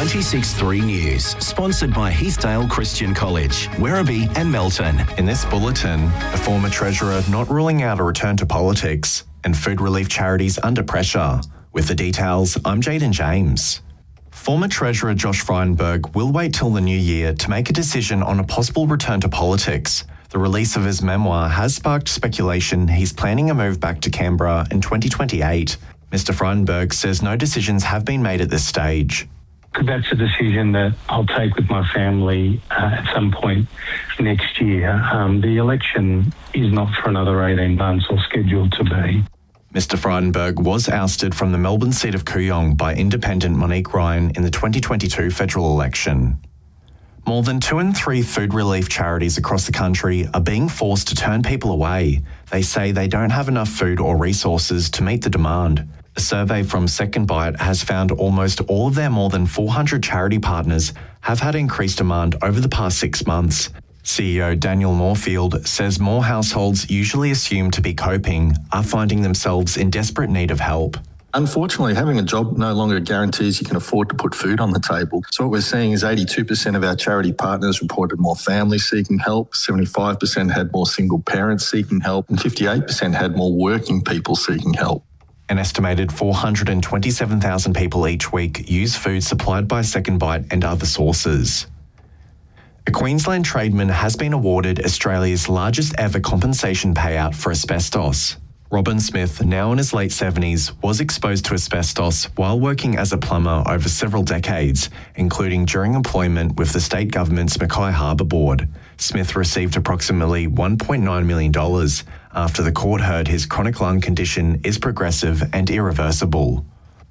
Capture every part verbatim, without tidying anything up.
ninety-six point three News, sponsored by Heathdale Christian College, Werribee and Melton. In this bulletin, a former treasurer not ruling out a return to politics and food relief charities under pressure. With the details, I'm Jaden James. Former Treasurer Josh Frydenberg will wait till the new year to make a decision on a possible return to politics. The release of his memoir has sparked speculation he's planning a move back to Canberra in twenty twenty-eight. Mister Frydenberg says no decisions have been made at this stage. That's a decision that I'll take with my family uh, at some point next year. Um, the election is not for another eighteen months or scheduled to be. Mister Frydenberg was ousted from the Melbourne seat of Kooyong by independent Monique Ryan in the twenty twenty-two federal election. More than two in three food relief charities across the country are being forced to turn people away. They say they don't have enough food or resources to meet the demand. A survey from Second Bite has found almost all of their more than four hundred charity partners have had increased demand over the past six months. C E O Daniel Moorfield says more households usually assumed to be coping are finding themselves in desperate need of help. Unfortunately, having a job no longer guarantees you can afford to put food on the table. So what we're seeing is eighty-two percent of our charity partners reported more families seeking help, seventy-five percent had more single parents seeking help, and fifty-eight percent had more working people seeking help. An estimated four hundred twenty-seven thousand people each week use food supplied by Second Bite and other sources. A Queensland tradesman has been awarded Australia's largest ever compensation payout for asbestos. Robin Smith, now in his late seventies, was exposed to asbestos while working as a plumber over several decades, including during employment with the state government's Mackay Harbour Board. Smith received approximately one point nine million dollars after the court heard his chronic lung condition is progressive and irreversible.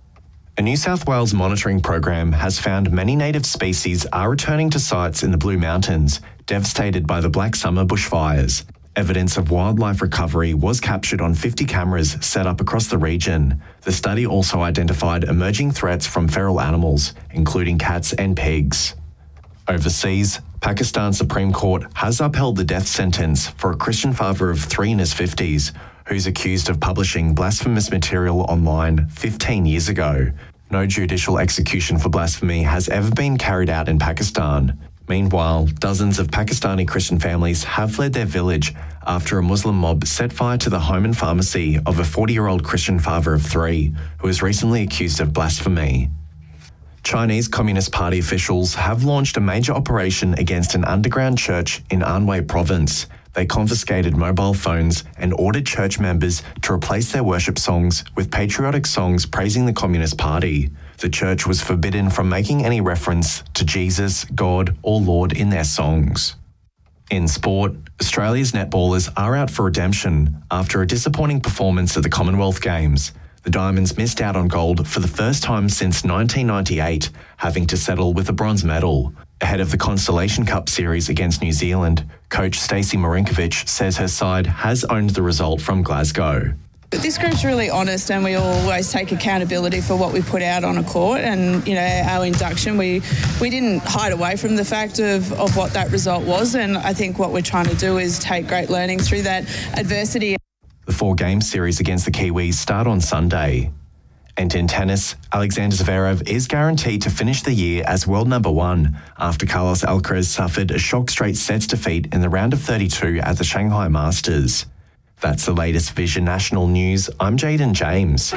A New South Wales monitoring program has found many native species are returning to sites in the Blue Mountains, devastated by the Black Summer bushfires. Evidence of wildlife recovery was captured on fifty cameras set up across the region. The study also identified emerging threats from feral animals, including cats and pigs. Overseas, Pakistan's Supreme Court has upheld the death sentence for a Christian father of three in his fifties, who's accused of publishing blasphemous material online fifteen years ago. No judicial execution for blasphemy has ever been carried out in Pakistan. Meanwhile, dozens of Pakistani Christian families have fled their village after a Muslim mob set fire to the home and pharmacy of a forty-year-old Christian father of three, who was recently accused of blasphemy. Chinese Communist Party officials have launched a major operation against an underground church in Anhui province. They confiscated mobile phones and ordered church members to replace their worship songs with patriotic songs praising the Communist Party. The church was forbidden from making any reference to Jesus, God, or Lord in their songs. In sport, Australia's netballers are out for redemption after a disappointing performance at the Commonwealth Games. The Diamonds missed out on gold for the first time since nineteen ninety-eight, having to settle with a bronze medal. Ahead of the Constellation Cup series against New Zealand, coach Stacey Marinkovic says her side has owned the result from Glasgow. This group's really honest, and we always take accountability for what we put out on a court. And, you know, our induction, we we didn't hide away from the fact of, of what that result was. And I think what we're trying to do is take great learning through that adversity. The four-game series against the Kiwis start on Sunday. And in tennis, Alexander Zverev is guaranteed to finish the year as world number one after Carlos Alcaraz suffered a shock straight sets defeat in the round of thirty-two at the Shanghai Masters. That's the latest Vision National News. I'm Jaden James.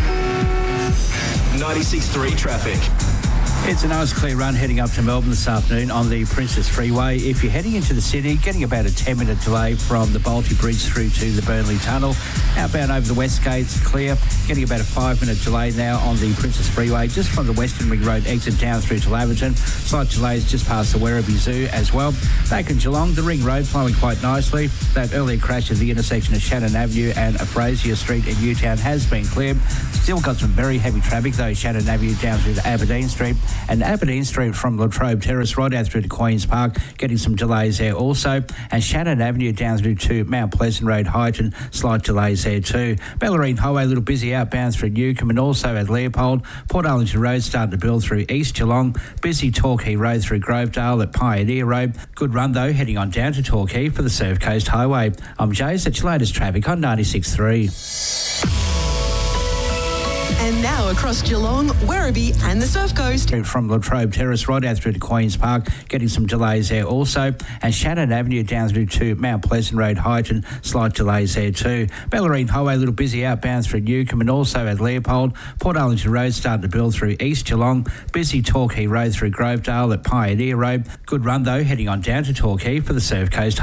ninety-six point three traffic. It's a nice clear run heading up to Melbourne this afternoon on the Princess Freeway. If you're heading into the city, getting about a ten minute delay from the Balti Bridge through to the Burnley Tunnel. Outbound over the West Gates, clear. Getting about a five minute delay now on the Princess Freeway, just from the Western Ring Road exit down through to Laverton. Slight delays just past the Werribee Zoo as well. Back in Geelong, the Ring Road flowing quite nicely. That earlier crash at the intersection of Shannon Avenue and Fraser Street in Newtown has been cleared. Still got some very heavy traffic though, Shannon Avenue down through to Aberdeen Street. And Aberdeen Street from Latrobe Terrace right out through to Queen's Park, getting some delays there also. And Shannon Avenue down through to Mount Pleasant Road, Highton, slight delays there too. Bellarine Highway a little busy outbound through Newcombe and also at Leopold. Port Arlington Road starting to build through East Geelong. Busy Torquay Road through Grovedale at Pioneer Road. Good run though, heading on down to Torquay for the Surf Coast Highway. I'm Jace, that's your latest traffic on ninety-six point three. And now across Geelong, Werribee and the Surf Coast. From Latrobe Terrace right out through to Queen's Park, getting some delays there also. And Shannon Avenue down through to Mount Pleasant Road, Highton, slight delays there too. Bellarine Highway, a little busy outbound through Newcombe and also at Leopold. Port Arlington Road starting to build through East Geelong. Busy Torquay Road through Grovedale at Pioneer Road. Good run though, heading on down to Torquay for the Surf Coast.